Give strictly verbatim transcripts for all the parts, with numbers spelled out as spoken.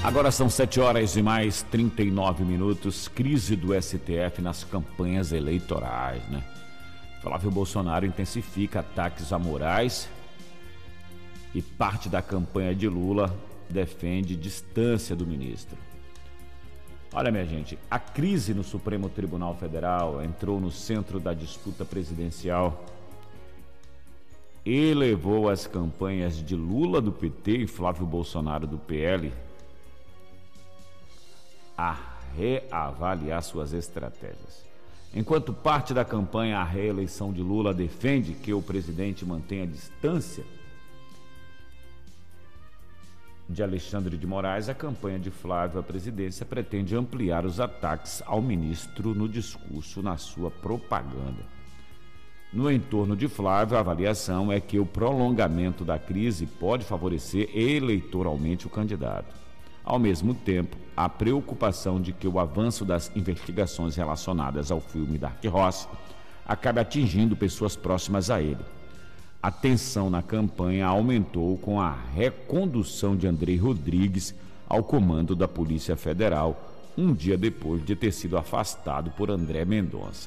Agora são sete horas e mais trinta e nove minutos. Crise do S T F nas campanhas eleitorais, né? Flávio Bolsonaro intensifica ataques a Moraes e parte da campanha de Lula defende distância do ministro. Olha, minha gente, a crise no Supremo Tribunal Federal entrou no centro da disputa presidencial e levou as campanhas de Lula do P T e Flávio Bolsonaro do P L a reavaliar suas estratégias. Enquanto parte da campanha à reeleição de Lula defende que o presidente mantenha distância de Alexandre de Moraes, a campanha de Flávio à presidência pretende ampliar os ataques ao ministro no discurso, na sua propaganda. No entorno de Flávio, a avaliação é que o prolongamento da crise pode favorecer eleitoralmente o candidato. Ao mesmo tempo, a preocupação de que o avanço das investigações relacionadas ao filme Dark Horse acabe atingindo pessoas próximas a ele. A tensão na campanha aumentou com a recondução de André Rodrigues ao comando da Polícia Federal, um dia depois de ter sido afastado por André Mendonça.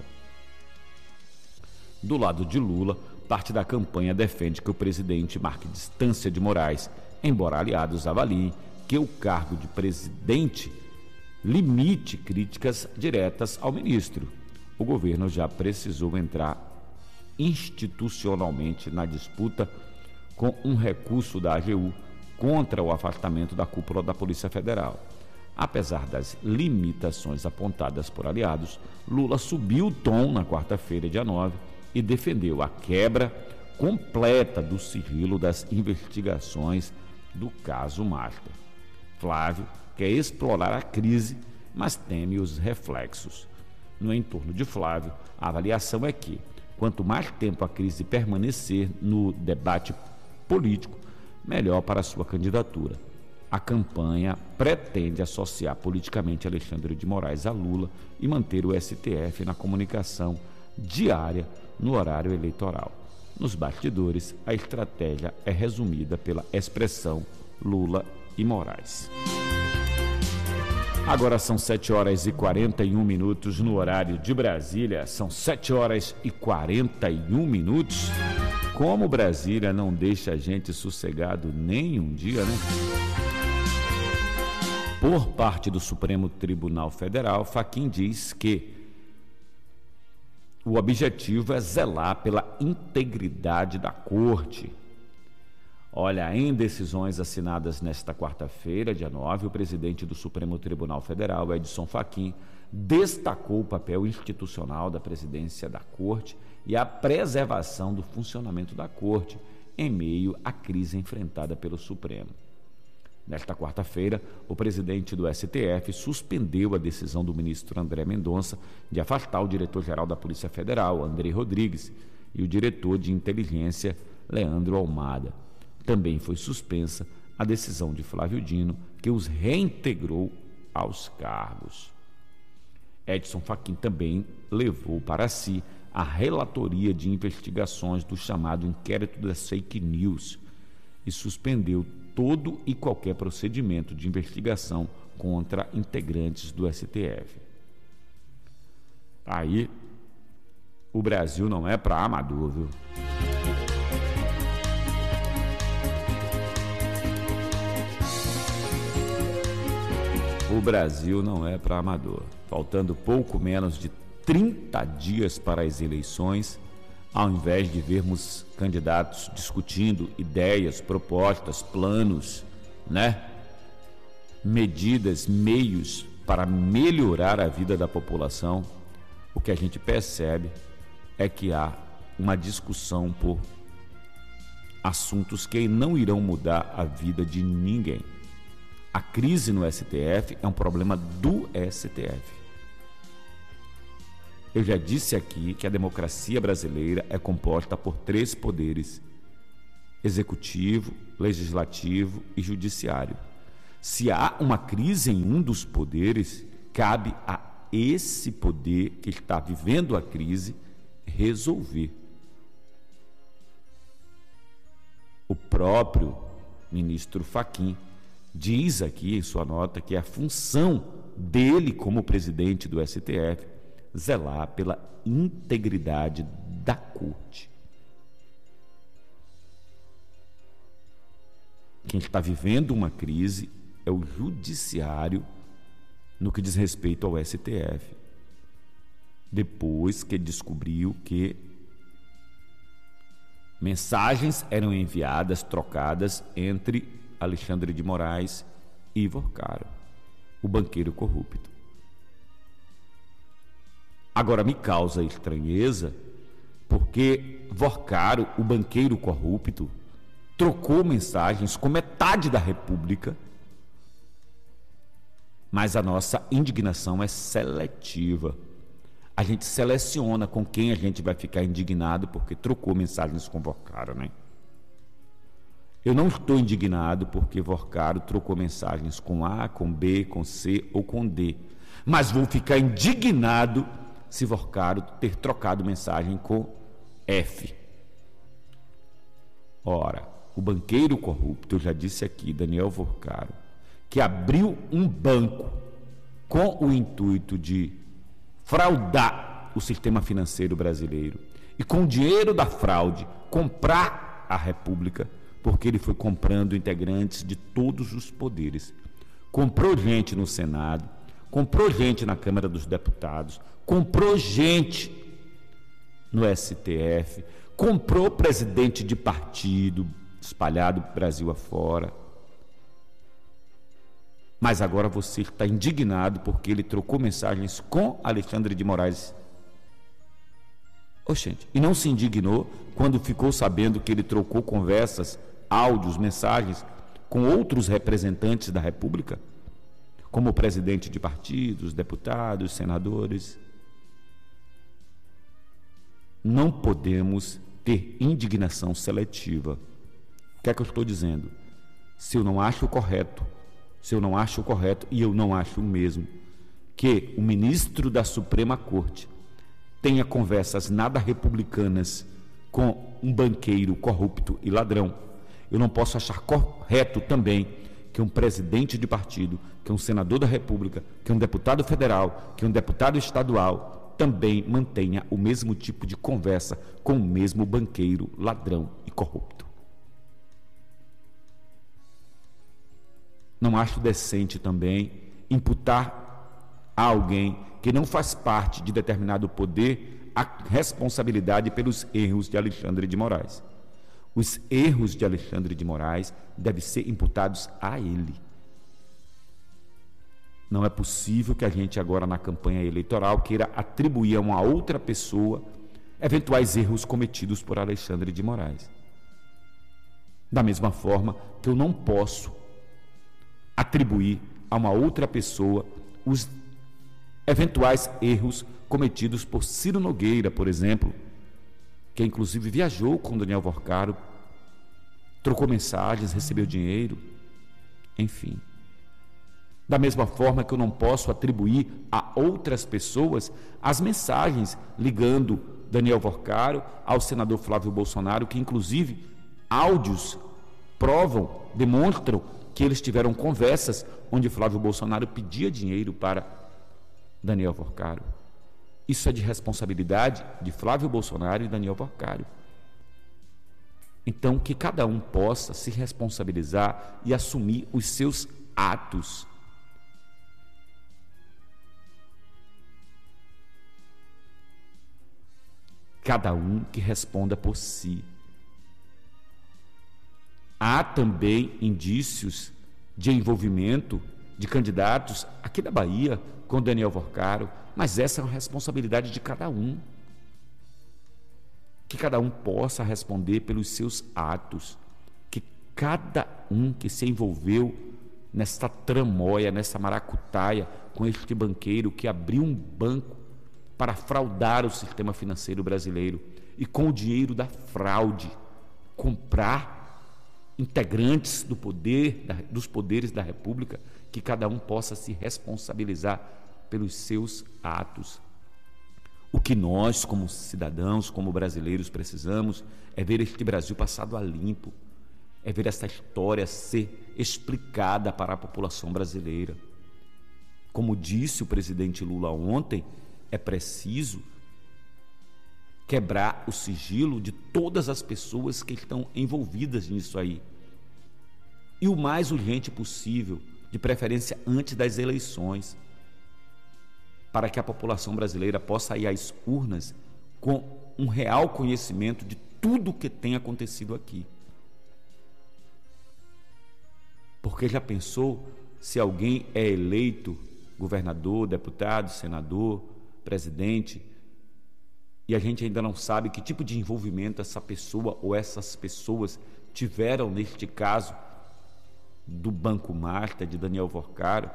Do lado de Lula, parte da campanha defende que o presidente marque distância de Moraes, embora aliados avaliem que o cargo de presidente limite críticas diretas ao ministro. O governo já precisou entrar institucionalmente na disputa com um recurso da A G U contra o afastamento da cúpula da Polícia Federal. Apesar das limitações apontadas por aliados, Lula subiu o tom na quarta-feira, dia nove, e defendeu a quebra completa do sigilo das investigações do caso Master. Flávio quer explorar a crise, mas teme os reflexos. No entorno de Flávio, a avaliação é que, quanto mais tempo a crise permanecer no debate político, melhor para a sua candidatura. A campanha pretende associar politicamente Alexandre de Moraes a Lula e manter o S T F na comunicação diária no horário eleitoral. Nos bastidores, a estratégia é resumida pela expressão Lula e Moraes. Agora são sete horas e quarenta e um minutos no horário de Brasília. São sete horas e quarenta e um minutos. Como Brasília não deixa a gente sossegado nem um dia, né? Por parte do Supremo Tribunal Federal, Fachin diz que o objetivo é zelar pela integridade da Corte. Olha, em decisões assinadas nesta quarta-feira, dia nove, o presidente do Supremo Tribunal Federal, Edson Fachin, destacou o papel institucional da presidência da Corte e a preservação do funcionamento da Corte em meio à crise enfrentada pelo Supremo. Nesta quarta-feira, o presidente do S T F suspendeu a decisão do ministro André Mendonça de afastar o diretor-geral da Polícia Federal, André Rodrigues, e o diretor de inteligência, Leandro Almada. Também foi suspensa a decisão de Flávio Dino, que os reintegrou aos cargos. Edson Fachin também levou para si a relatoria de investigações do chamado inquérito das fake news e suspendeu todo e qualquer procedimento de investigação contra integrantes do S T F. Aí, o Brasil não é para amador, viu? O Brasil não é para amador. Faltando pouco menos de trinta dias para as eleições, ao invés de vermos candidatos discutindo ideias, propostas, planos, né? Medidas, meios para melhorar a vida da população, o que a gente percebe é que há uma discussão por assuntos que não irão mudar a vida de ninguém. A crise no S T F é um problema do S T F. Eu já disse aqui que a democracia brasileira é composta por três poderes: executivo, legislativo e judiciário. Se há uma crise em um dos poderes, cabe a esse poder que está vivendo a crise resolver. O próprio ministro Fachin diz aqui em sua nota que a função dele como presidente do S T F zelar pela integridade da corte. Quem está vivendo uma crise é o judiciário no que diz respeito ao S T F. Depois que descobriu que mensagens eram enviadas, trocadas entre Alexandre de Moraes e Ivo Caro, o banqueiro corrupto. Agora me causa estranheza porque Vorcaro, o banqueiro corrupto, trocou mensagens com metade da República, mas a nossa indignação é seletiva. A gente seleciona com quem a gente vai ficar indignado porque trocou mensagens com Vorcaro, né? Eu não estou indignado porque Vorcaro trocou mensagens com A, com B, com C ou com D, mas vou ficar indignado se Vorcaro ter trocado mensagem com F. Ora, o banqueiro corrupto, eu já disse aqui, Daniel Vorcaro, que abriu um banco com o intuito de fraudar o sistema financeiro brasileiro e com o dinheiro da fraude comprar a República, porque ele foi comprando integrantes de todos os poderes. Comprou gente no Senado, comprou gente na Câmara dos Deputados, comprou gente no S T F, comprou presidente de partido espalhado Brasil afora. Mas agora você está indignado porque ele trocou mensagens com Alexandre de Moraes. Oxente, e não se indignou quando ficou sabendo que ele trocou conversas, áudios, mensagens com outros representantes da República, como o presidente de partidos, deputados, senadores? Não podemos ter indignação seletiva. O que é que eu estou dizendo? Se eu não acho correto, se eu não acho correto, e eu não acho mesmo, que o ministro da Suprema Corte tenha conversas nada republicanas com um banqueiro corrupto e ladrão, eu não posso achar correto também que um presidente de partido, que um senador da República, que um deputado federal, que um deputado estadual também mantenha o mesmo tipo de conversa com o mesmo banqueiro, ladrão e corrupto. Não acho decente também imputar a alguém que não faz parte de determinado poder a responsabilidade pelos erros de Alexandre de Moraes. Os erros de Alexandre de Moraes devem ser imputados a ele. Não é possível que a gente agora na campanha eleitoral queira atribuir a uma outra pessoa eventuais erros cometidos por Alexandre de Moraes. Da mesma forma que eu não posso atribuir a uma outra pessoa os eventuais erros cometidos por Ciro Nogueira, por exemplo, que inclusive viajou com Daniel Vorcaro, trocou mensagens, recebeu dinheiro, enfim. Da mesma forma que eu não posso atribuir a outras pessoas as mensagens ligando Daniel Vorcaro ao senador Flávio Bolsonaro, que inclusive áudios provam, demonstram que eles tiveram conversas onde Flávio Bolsonaro pedia dinheiro para Daniel Vorcaro. Isso é de responsabilidade de Flávio Bolsonaro e Daniel Vorcaro. Então, que cada um possa se responsabilizar e assumir os seus atos. Cada um que responda por si. Há também indícios de envolvimento de candidatos aqui da Bahia com Daniel Vorcaro, mas essa é uma responsabilidade de cada um. Que cada um possa responder pelos seus atos. Que cada um que se envolveu nessa tramóia, nessa maracutaia com este banqueiro que abriu um banco para fraudar o sistema financeiro brasileiro e com o dinheiro da fraude comprar integrantes do poder, dos poderes da República, que cada um possa se responsabilizar pelos seus atos. O que nós, como cidadãos, como brasileiros, precisamos é ver este Brasil passado a limpo, é ver essa história ser explicada para a população brasileira. Como disse o presidente Lula ontem, é preciso quebrar o sigilo de todas as pessoas que estão envolvidas nisso aí. E o mais urgente possível, de preferência antes das eleições, para que a população brasileira possa ir às urnas com um real conhecimento de tudo o que tem acontecido aqui. Porque já pensou se alguém é eleito governador, deputado, senador, presidente, e a gente ainda não sabe que tipo de envolvimento essa pessoa ou essas pessoas tiveram neste caso do Banco Marta, de Daniel Vorcaro,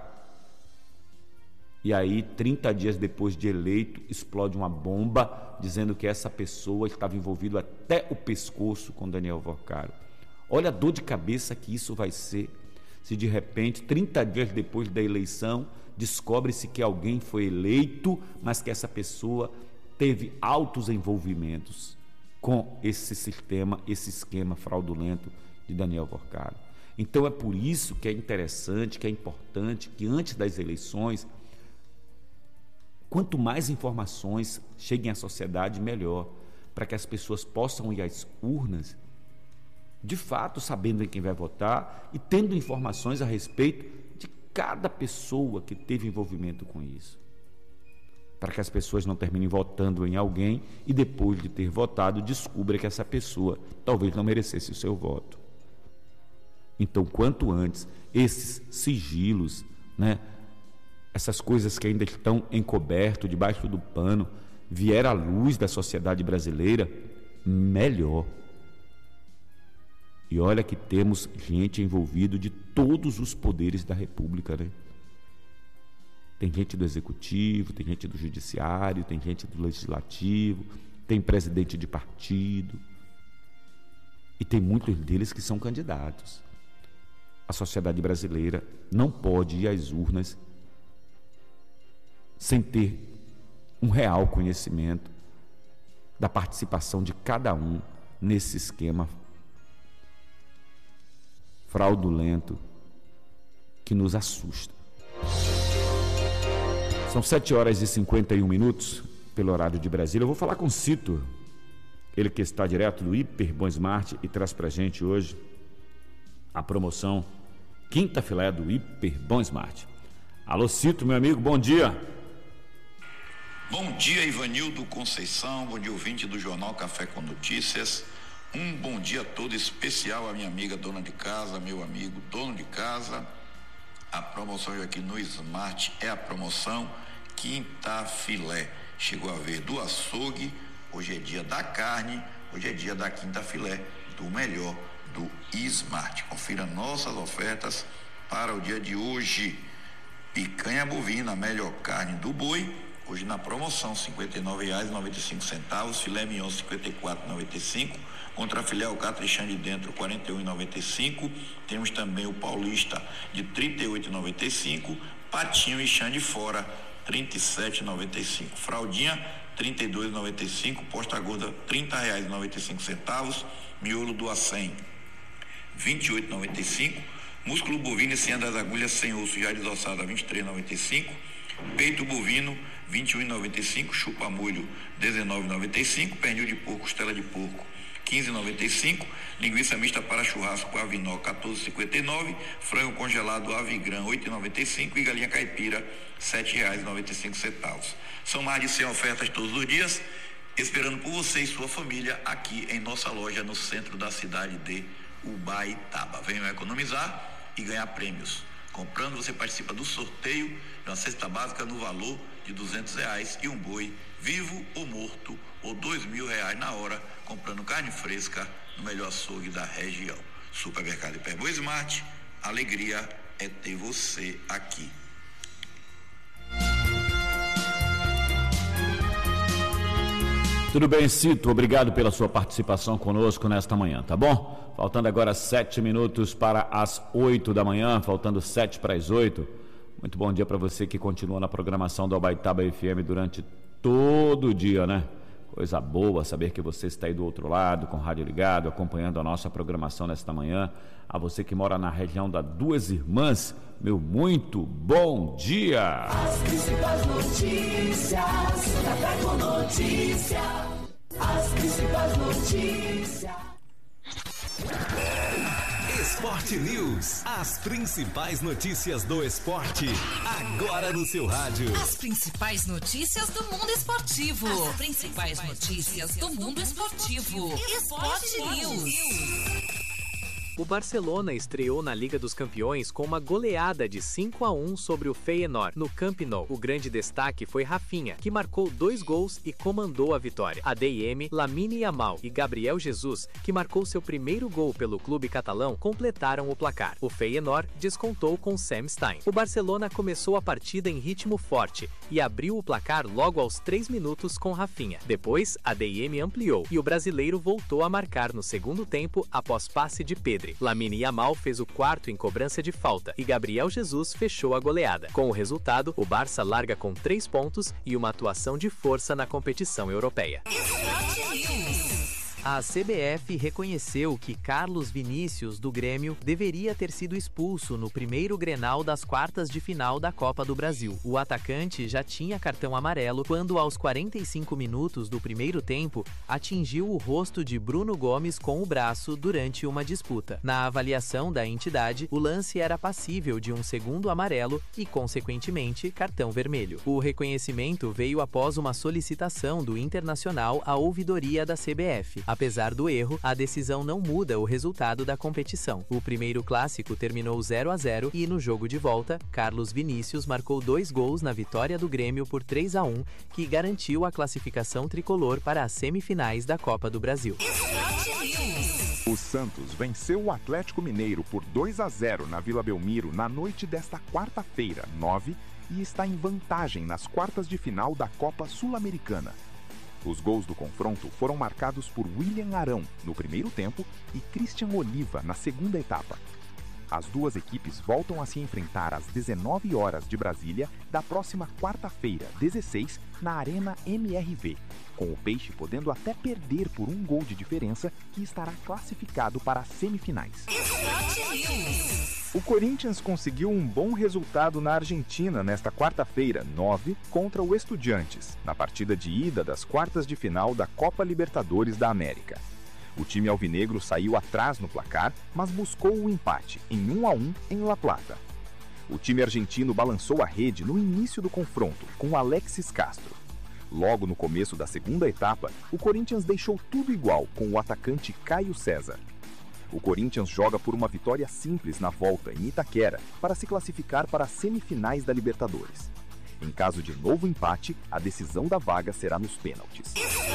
e aí trinta dias depois de eleito explode uma bomba dizendo que essa pessoa estava envolvida até o pescoço com Daniel Vorcaro. Olha a dor de cabeça que isso vai ser se de repente, trinta dias depois da eleição, descobre-se que alguém foi eleito, mas que essa pessoa teve altos envolvimentos com esse sistema, esse esquema fraudulento de Daniel Vorcaro. Então é por isso que é interessante, que é importante que antes das eleições, quanto mais informações cheguem à sociedade, melhor, para que as pessoas possam ir às urnas, de fato sabendo em quem vai votar e tendo informações a respeito de cada pessoa que teve envolvimento com isso, para que as pessoas não terminem votando em alguém e depois de ter votado descubra que essa pessoa talvez não merecesse o seu voto. Então, quanto antes esses sigilos, né, essas coisas que ainda estão encoberto debaixo do pano, vier à luz da sociedade brasileira, melhor. E olha que temos gente envolvida de todos os poderes da República, né? Tem gente do Executivo, tem gente do Judiciário, tem gente do Legislativo, tem presidente de partido. E tem muitos deles que são candidatos. A sociedade brasileira não pode ir às urnas sem ter um real conhecimento da participação de cada um nesse esquema fraudulento que nos assusta. São sete horas e cinquenta e um minutos pelo horário de Brasília. Eu vou falar com o Cito, ele que está direto do Hiper Bom Smart e traz pra gente hoje a promoção Quinta Filé do Hiper Bom Smart. Alô, Cito, meu amigo, bom dia. Bom dia, Ivanildo Conceição, bom dia, ouvinte do Jornal Café com Notícias. Um bom dia todo especial à minha amiga dona de casa, meu amigo dono de casa. A promoção hoje aqui no Smart é a promoção Quinta Filé. Chegou a ver do açougue, hoje é dia da carne, hoje é dia da Quinta Filé, do melhor do Smart. Confira nossas ofertas para o dia de hoje. Picanha bovina, melhor carne do boi, hoje na promoção, cinquenta e nove reais e noventa e cinco centavos, filé mignon cinquenta e quatro reais e noventa e cinco centavos, contra filé alcatra e chã de dentro quarenta e um reais e noventa e cinco centavos, temos também o paulista de trinta e oito reais e noventa e cinco centavos, patinho e chã de fora trinta e sete reais e noventa e cinco centavos, fraldinha trinta e dois reais e noventa e cinco centavos, posta gorda trinta reais e noventa e cinco centavos, miolo do acém vinte e oito reais e noventa e cinco centavos, músculo bovino e senha das agulhas sem osso já desossada vinte e três reais e noventa e cinco centavos, peito bovino vinte e um reais e noventa e cinco centavos, chupa molho dezenove reais e noventa e cinco centavos, pernil de porco, costela de porco quinze reais e noventa e cinco centavos, linguiça mista para churrasco avinó quatorze reais e cinquenta e nove centavos, frango congelado avigran oito reais e noventa e cinco centavos e galinha caipira sete reais e noventa e cinco centavos. São mais de cem ofertas todos os dias, esperando por você e sua família aqui em nossa loja no centro da cidade de Ubaitaba. Venham economizar e ganhar prêmios. Comprando, você participa do sorteio de uma cesta básica no valor de duzentos reais e um boi vivo ou morto, ou dois mil reais na hora, comprando carne fresca no melhor açougue da região. Supermercado Hiper Bom Smart, alegria é ter você aqui. Tudo bem, Cito? Obrigado pela sua participação conosco nesta manhã, tá bom? Faltando agora sete minutos para as oito da manhã, faltando sete para as oito. Muito bom dia para você que continua na programação do Ubaitaba F M durante todo o dia, né? Coisa boa saber que você está aí do outro lado, com o rádio ligado, acompanhando a nossa programação nesta manhã. A você que mora na região da Duas Irmãs, meu muito bom dia! As principais notícias, Café com Notícia. As principais notícias. Esporte News. As principais notícias do esporte. Agora no seu rádio. As principais notícias do mundo esportivo. As principais notícias do mundo esportivo. Esporte News. O Barcelona estreou na Liga dos Campeões com uma goleada de cinco a um sobre o Feyenoord no Camp Nou. O grande destaque foi Rafinha, que marcou dois gols e comandou a vitória. A D M, Lamine Yamal e Gabriel Jesus, que marcou seu primeiro gol pelo clube catalão, completaram o placar. O Feyenoord descontou com Sam Stein. O Barcelona começou a partida em ritmo forte e abriu o placar logo aos três minutos com Rafinha. Depois, a D M ampliou e o brasileiro voltou a marcar no segundo tempo após passe de Pedri. Lamine Yamal fez o quarto em cobrança de falta e Gabriel Jesus fechou a goleada. Com o resultado, o Barça larga com três pontos e uma atuação de força na competição europeia. A C B F reconheceu que Carlos Vinícius, do Grêmio, deveria ter sido expulso no primeiro Grenal das quartas de final da Copa do Brasil. O atacante já tinha cartão amarelo quando, aos quarenta e cinco minutos do primeiro tempo, atingiu o rosto de Bruno Gomes com o braço durante uma disputa. Na avaliação da entidade, o lance era passível de um segundo amarelo e, consequentemente, cartão vermelho. O reconhecimento veio após uma solicitação do Internacional à ouvidoria da C B F. Apesar do erro, a decisão não muda o resultado da competição. O primeiro clássico terminou zero a zero e, no jogo de volta, Carlos Vinícius marcou dois gols na vitória do Grêmio por três a um, que garantiu a classificação tricolor para as semifinais da Copa do Brasil. O Santos venceu o Atlético Mineiro por dois a zero na Vila Belmiro na noite desta quarta-feira, nove, e está em vantagem nas quartas de final da Copa Sul-Americana. Os gols do confronto foram marcados por William Arão no primeiro tempo e Christian Oliva na segunda etapa. As duas equipes voltam a se enfrentar às dezenove horas de Brasília da próxima quarta-feira, dezesseis, na Arena M R V, com o Peixe podendo até perder por um gol de diferença, que estará classificado para as semifinais. O Corinthians conseguiu um bom resultado na Argentina nesta quarta-feira, nove, contra o Estudiantes, na partida de ida das quartas de final da Copa Libertadores da América. O time alvinegro saiu atrás no placar, mas buscou o empate em um a um em La Plata. O time argentino balançou a rede no início do confronto, com Alexis Castro. Logo no começo da segunda etapa, o Corinthians deixou tudo igual com o atacante Caio César. O Corinthians joga por uma vitória simples na volta em Itaquera para se classificar para as semifinais da Libertadores. Em caso de novo empate, a decisão da vaga será nos pênaltis.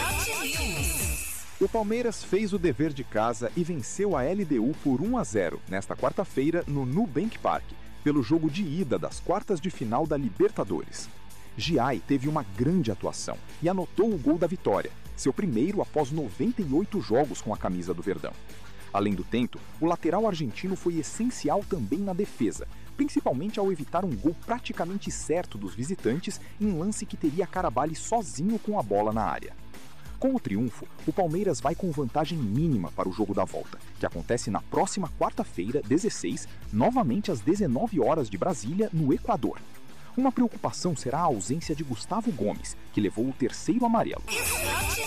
O Palmeiras fez o dever de casa e venceu a L D U por um a zero nesta quarta-feira no Nubank Park, pelo jogo de ida das quartas de final da Libertadores. Giai teve uma grande atuação e anotou o gol da vitória, seu primeiro após noventa e oito jogos com a camisa do Verdão. Além do tento, o lateral argentino foi essencial também na defesa, principalmente ao evitar um gol praticamente certo dos visitantes em lance que teria Caraballi sozinho com a bola na área. Com o triunfo, o Palmeiras vai com vantagem mínima para o jogo da volta, que acontece na próxima quarta-feira, dezesseis, novamente às dezenove horas de Brasília, no Equador. Uma preocupação será a ausência de Gustavo Gomes, que levou o terceiro amarelo.